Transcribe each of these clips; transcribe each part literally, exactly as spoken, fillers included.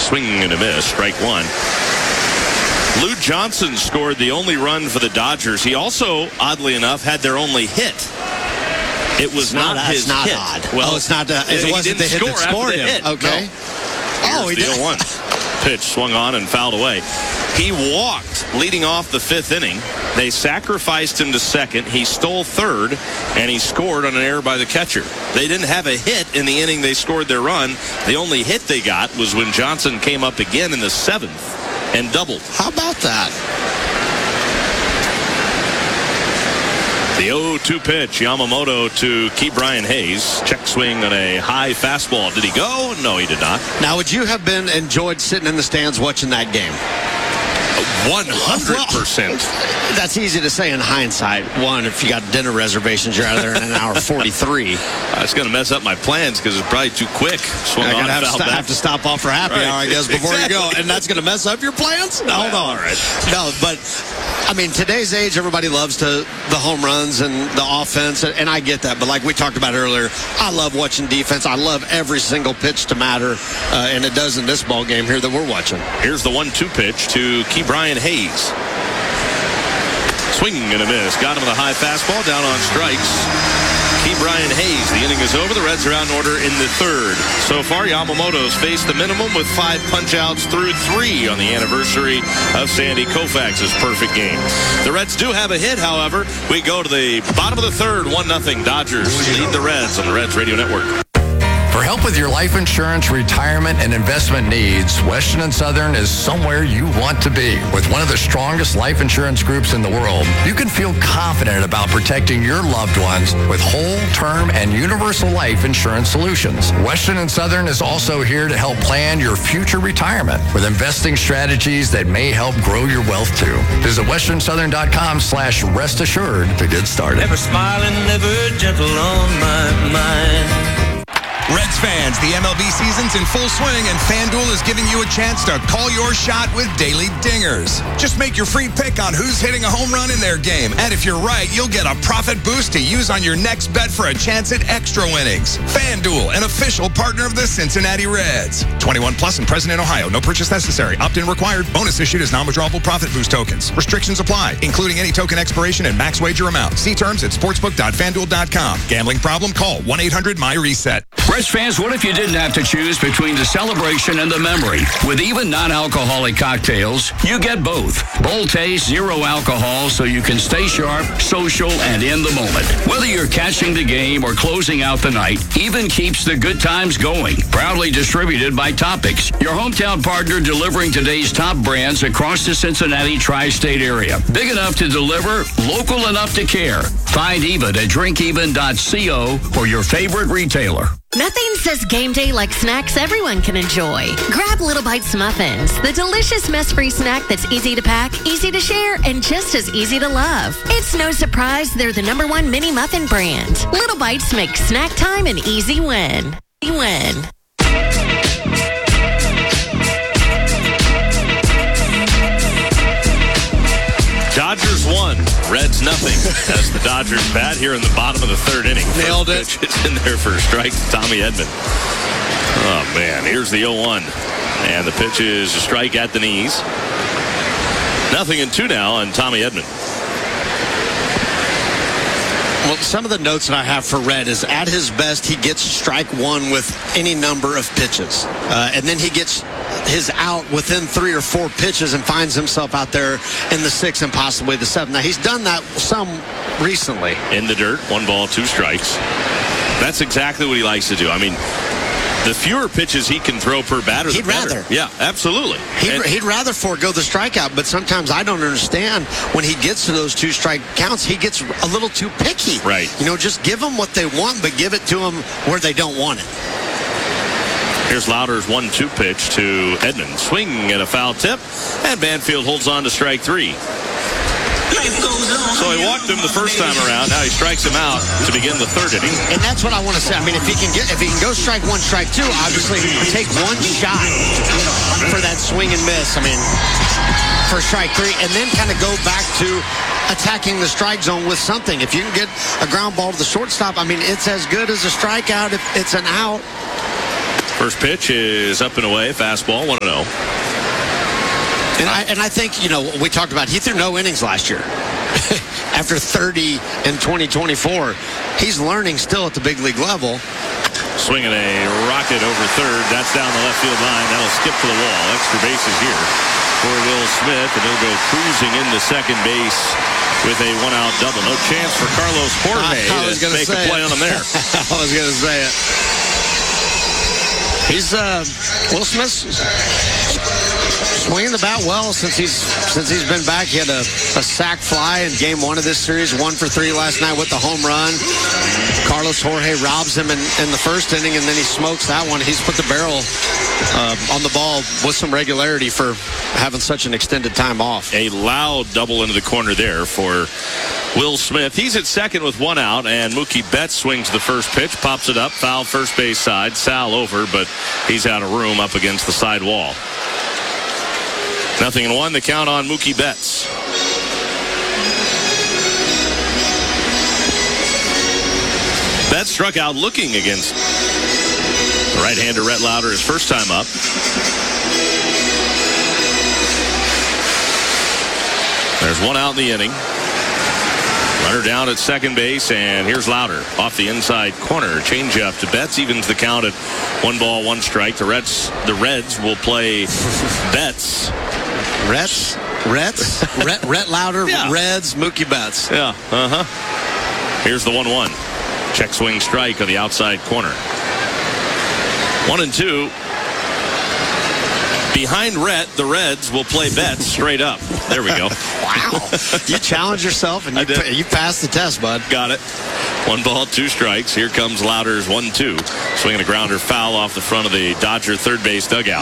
Swing and a miss. Strike one. Lou Johnson scored the only run for the Dodgers. He also, oddly enough, had their only hit. It was not, not his it's not hit. Odd. Well, oh, it's not. Uh, it he wasn't the hit that scored him. Hit. Okay. No. Oh, he the did. oh one. Pitch swung on and fouled away. He walked leading off the fifth inning. They sacrificed him to second. He stole third, and he scored on an error by the catcher. They didn't have a hit in the inning they scored their run. The only hit they got was when Johnson came up again in the seventh and doubled. How about that? The oh two pitch, Yamamoto to Ke'Bryan Hayes. Check swing on a high fastball. Did he go? No, he did not. Now, would you have been enjoyed sitting in the stands watching that game? one hundred percent. Well, that's easy to say in hindsight. One, if you got dinner reservations, you're out of there in an hour forty-three. It's going to mess up my plans because it's probably too quick. Swung I'm on, going to have, fouled st- back. have to stop off for happy Right. hour, I guess, before Exactly. you go. And that's going to mess up your plans? No, Well, no. all right. No, but, I mean, today's age, everybody loves to the home runs and the offense, and I get that. But like we talked about earlier, I love watching defense. I love every single pitch to matter, uh, and it does in this ball game here that we're watching. Here's the one two pitch to Ke'Bryan Hayes. Swing and a miss. Got him with a high fastball down on strikes. Ke'Bryan Hayes. The inning is over. The Reds are out in order in the third. So far, Yamamoto's faced the minimum with five punch-outs through three on the anniversary of Sandy Koufax's perfect game. The Reds do have a hit, however. We go to the bottom of the third. one nothing. Dodgers lead the Reds on the Reds Radio Network. For help with your life insurance, retirement, and investment needs, Western and Southern is somewhere you want to be. With one of the strongest life insurance groups in the world, you can feel confident about protecting your loved ones with whole, term, and universal life insurance solutions. Western and Southern is also here to help plan your future retirement with investing strategies that may help grow your wealth too. Visit western southern dot com slash rest assured to get started. Never smiling, never gentle on my mind. Reds fans, the M L B season's in full swing, and FanDuel is giving you a chance to call your shot with daily dingers. Just make your free pick on who's hitting a home run in their game. And if you're right, you'll get a profit boost to use on your next bet for a chance at extra winnings. FanDuel, an official partner of the Cincinnati Reds. twenty-one plus and present in Ohio. No purchase necessary. Opt-in required. Bonus issued as non-withdrawable profit boost tokens. Restrictions apply, including any token expiration and max wager amount. See terms at sportsbook dot fan duel dot com. Gambling problem? Call one eight hundred my reset. Reds fans, what if you didn't have to choose between the celebration and the memory? With even non-alcoholic cocktails, you get both. Bold taste, zero alcohol, so you can stay sharp, social, and in the moment. Whether you're catching the game or closing out the night, Even keeps the good times going. Proudly distributed by Topics, your hometown partner delivering today's top brands across the Cincinnati tri-state area. Big enough to deliver, local enough to care. Find Even at drink even dot co or your favorite retailer. Nothing says game day like snacks everyone can enjoy. Grab Little Bites Muffins, the delicious mess-free snack that's easy to pack, easy to share, and just as easy to love. It's no surprise they're the number one mini muffin brand. Little Bites make snack time an easy win. Win. Dodgers won, Reds nothing. As the Dodgers bat here in the bottom of the third inning. Nailed it. It's in there for a strike. Tommy Edman. Oh, man. Here's the oh one. And the pitch is a strike at the knees. Nothing in two now on Tommy Edman. Well, some of the notes that I have for Red is at his best, he gets strike one with any number of pitches. Uh, and then he gets his out within three or four pitches and finds himself out there in the sixth and possibly the seventh. Now, he's done that some recently. In the dirt, one ball, two strikes. That's exactly what he likes to do. I mean, the fewer pitches he can throw per batter, the He'd better. rather. Yeah, absolutely. He'd, And- he'd rather forego the strikeout, but sometimes I don't understand when he gets to those two strike counts, he gets a little too picky. Right. You know, just give them what they want, but give it to them where they don't want it. Here's Lauder's one two pitch to Edman. Swing and a foul tip, and Banfield holds on to strike three. So he walked him the first time around. Now he strikes him out to begin the third inning. And that's what I want to say. I mean, if he can get, if he can go strike one, strike two, obviously take one shot for that swing and miss. I mean, for strike three, and then kind of go back to attacking the strike zone with something. If you can get a ground ball to the shortstop, I mean, it's as good as a strikeout if it's an out. First pitch is up and away. Fastball, one and oh. And I, and I think, you know, we talked about, he threw no innings last year. After thirty in twenty twenty-four, he's learning still at the big league level. Swinging a rocket over third. That's down the left field line. That'll skip to the wall. Extra bases here for Will Smith, and he'll go cruising into second base with a one-out double. No chance for Carlos Jorge I, I was to make a play it. on him there. I was going to say it. He's uh, Will Smith's swinging the bat well since he's since he's been back. He had a, a sac fly in game one of this series, one for three last night with the home run. Carlos Jorge robs him in, in the first inning, and then he smokes that one. He's put the barrel uh, on the ball with some regularity for having such an extended time off. A loud double into the corner there for Will Smith. He's at second with one out, and Mookie Betts swings the first pitch, pops it up, foul first base side. Sal over, but he's out of room up against the side wall. Nothing in one. The count on Mookie Betts. Betts struck out looking against the right-hander Rhett Lauder his first time up. There's one out in the inning. Runner down at second base, and here's Lauder off the inside corner. Changeup to Betts, evens the count at one ball, one strike. The Reds, the Reds will play Betts. Reds? Reds? Rhett, Rhett Lauder, Yeah. Reds, Mookie Betts. Yeah, uh-huh. Here's the one one. Check swing strike on the outside corner. One and two. Behind Rhett, the Reds will play Betts straight up. There we go. Wow. You challenge yourself, and you, pa- you passed the test, bud. Got it. One ball, two strikes. Here comes Lauder's one two. Swinging a grounder foul off the front of the Dodger third base dugout.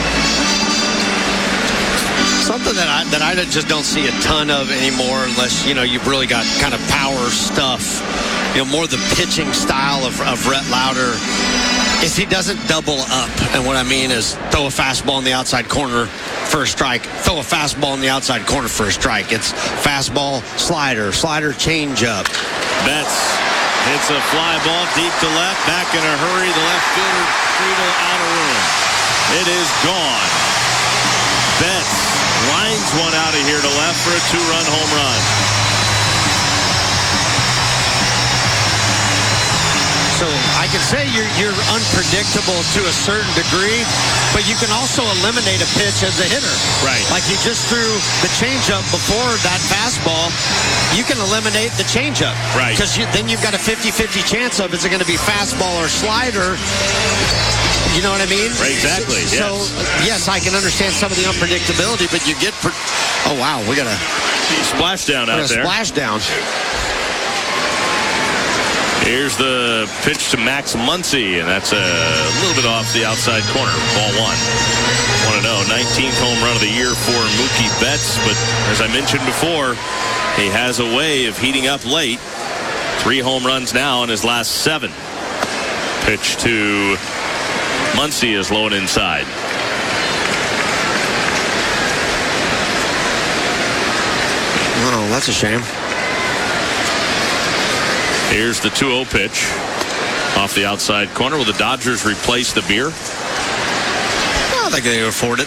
Something that I that I just don't see a ton of anymore, unless, you know, you've really got kind of power stuff. You know, more the pitching style of, of Rhett Lauder is he doesn't double up. And what I mean is throw a fastball in the outside corner for a strike, throw a fastball in the outside corner for a strike. It's fastball, slider, slider, changeup. Betts hits a fly ball deep to left, back in a hurry. The left fielder, Friedel, out of room. It is gone. Betts lines one out of here to left for a two-run home run. So I can say you're, you're unpredictable to a certain degree, but you can also eliminate a pitch as a hitter. Right. Like you just threw the changeup before that fastball, you can eliminate the changeup. Right. Because you, then you've got a fifty-fifty chance of is it going to be fastball or slider. You know what I mean? Right, exactly, So, yes. yes, I can understand some of the unpredictability, but you get... Per- oh, wow, we got a... Splashdown out there. Splashdown. Here's the pitch to Max Muncy, and that's a little bit off the outside corner. Ball one. one and oh. nineteenth home run of the year for Mookie Betts, but as I mentioned before, he has a way of heating up late. Three home runs now in his last seven. Pitch to Muncy is low and inside. Oh, that's a shame. Here's the two oh pitch off the outside corner. Will the Dodgers replace the beer? I don't think they can afford it.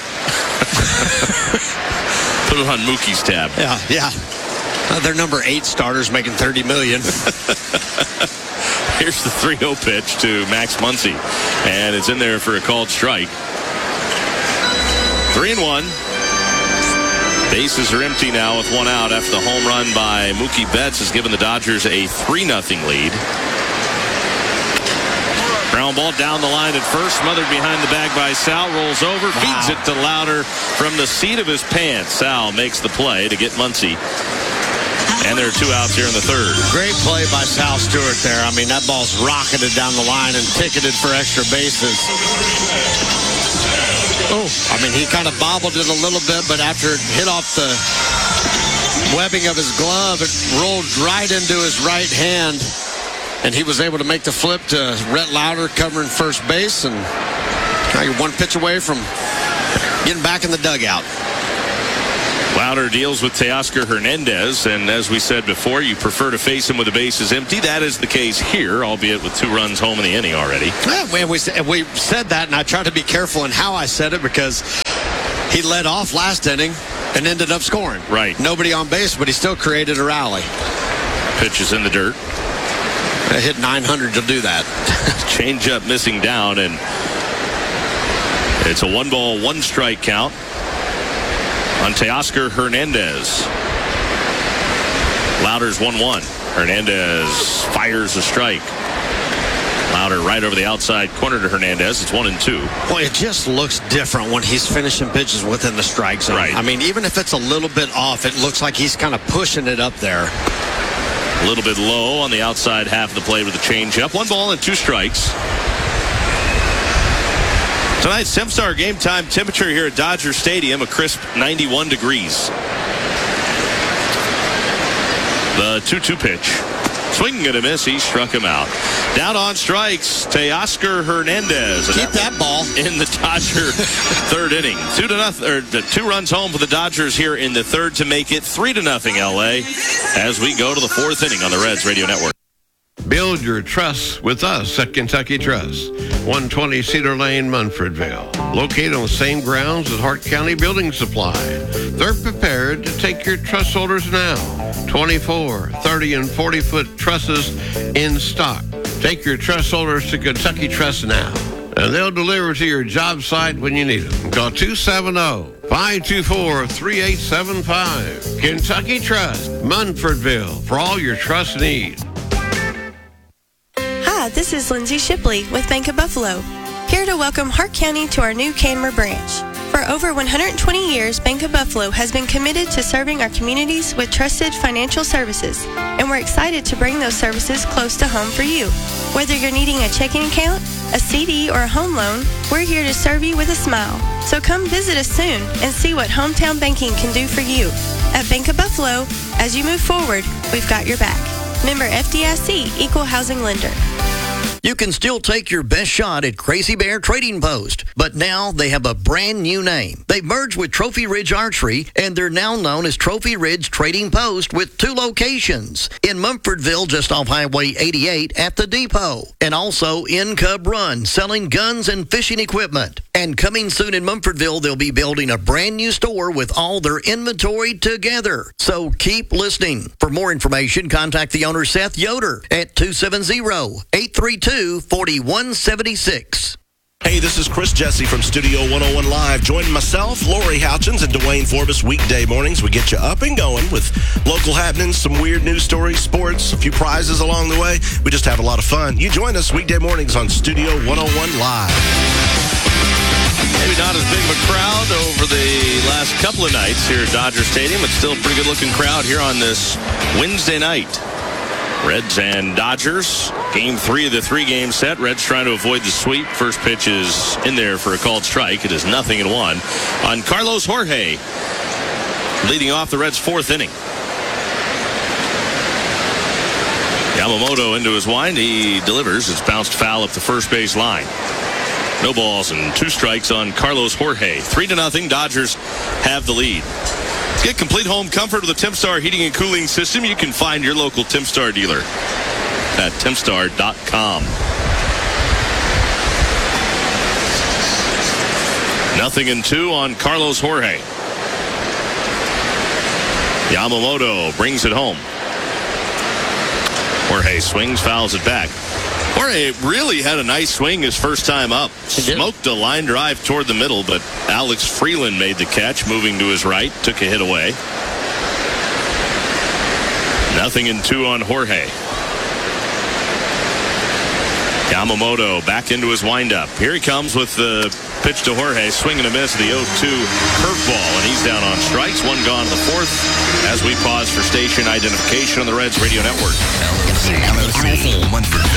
Put it on Mookie's tab. Yeah, yeah. Uh, their number eight starter's making thirty million dollars. Here's the three oh pitch to Max Muncy, and it's in there for a called strike. Three and one. Bases are empty now with one out after the home run by Mookie Betts has given the Dodgers a three nothing lead. Ground ball down the line at first, smothered behind the bag by Sal, rolls over, wow. Feeds it to Lauder from the seat of his pants. Sal makes the play to get Muncy. And there are two outs here in the third. Great play by Sal Stewart there. I mean, that ball's rocketed down the line and ticketed for extra bases. Oh, I mean, he kind of bobbled it a little bit, but after it hit off the webbing of his glove, it rolled right into his right hand, and he was able to make the flip to Rhett Lauder covering first base, and now you're one pitch away from getting back in the dugout. Lauder deals with Teoscar Hernandez, and as we said before, you prefer to face him with the bases empty. That is the case here, albeit with two runs home in the inning already. Yeah, we, we said that, and I tried to be careful in how I said it because he led off last inning and ended up scoring. Right. Nobody on base, but he still created a rally. Pitch is in the dirt. I hit nine hundred to do that. Change up missing down, and it's a one ball, one strike count on Teoscar Hernandez. Lauder's one one. Hernandez fires a strike. Lauder right over the outside corner to Hernandez. It's one and two. Boy, it just looks different when he's finishing pitches within the strike zone. Right. I mean, even if it's a little bit off, it looks like he's kind of pushing it up there. A little bit low on the outside half of the plate with a changeup. One ball and two strikes. Tonight's Tempstar game time temperature here at Dodger Stadium, a crisp ninety-one degrees. The two two pitch. Swinging and a miss. He struck him out. Down on strikes, Teoscar Hernandez. Keep that ball in the Dodger third inning. Two to nothing, or two runs home for the Dodgers here in the third to make it three to nothing. L A. As we go to the fourth inning on the Reds Radio Network. Build your trust with us at Kentucky Trust, one twenty Cedar Lane, Munfordville. Located on the same grounds as Hart County Building Supply. They're prepared to take your truss holders now. twenty-four, thirty, and forty foot trusses in stock. Take your truss holders to Kentucky Trust now, and they'll deliver to your job site when you need them. Call two seven zero, five two four, three eight seven five. Kentucky Trust, Munfordville, for all your trust needs. Hi, this is Lindsay Shipley with Bank of Buffalo, here to welcome Hart County to our new Canmer branch. For over one hundred twenty years, Bank of Buffalo has been committed to serving our communities with trusted financial services, and we're excited to bring those services close to home for you. Whether you're needing a checking account, a C D, or a home loan, we're here to serve you with a smile. So come visit us soon and see what hometown banking can do for you. At Bank of Buffalo, as you move forward, we've got your back. Member F D I C, Equal Housing Lender. You can still take your best shot at Crazy Bear Trading Post, but now they have a brand new name. They've merged with Trophy Ridge Archery, and they're now known as Trophy Ridge Trading Post with two locations. In Munfordville, just off Highway eighty-eight at the depot, and also in Cub Run, selling guns and fishing equipment. And coming soon in Munfordville, they'll be building a brand new store with all their inventory together. So keep listening. For more information, contact the owner, Seth Yoder, at two seven zero, eight three two, four one seven six. Hey, this is Chris Jesse from Studio one oh one Live. Join myself, Lori Houchins, and Dwayne Forbes weekday mornings. We get you up and going with local happenings, some weird news stories, sports, a few prizes along the way. We just have a lot of fun. You join us weekday mornings on Studio one oh one Live. Maybe not as big of a crowd over the last couple of nights here at Dodger Stadium. It's still a pretty good-looking crowd here on this Wednesday night. Reds and Dodgers, game three of the three-game set. Reds trying to avoid the sweep. First pitch is in there for a called strike. It is nothing in one on Carlos Jorge, leading off the Reds' fourth inning. Yamamoto into his wind. He delivers. It's bounced foul up the first base line. No balls and two strikes on Carlos Jorge. Three to nothing. Dodgers have the lead. Get complete home comfort with the Tempstar heating and cooling system. You can find your local Tempstar dealer at tempstar dot com. Nothing in two on Carlos Jorge. Yamamoto brings it home. Jorge swings, fouls it back. Jorge really had a nice swing his first time up. Smoked a line drive toward the middle, but Alex Freeland made the catch, moving to his right, took a hit away. Nothing in two on Jorge. Yamamoto back into his windup. Here he comes with the pitch to Jorge, swing and a miss, the oh two curveball, and he's down on strikes. One gone in the fourth as we pause for station identification on the Reds Radio Network. L O C, L O C,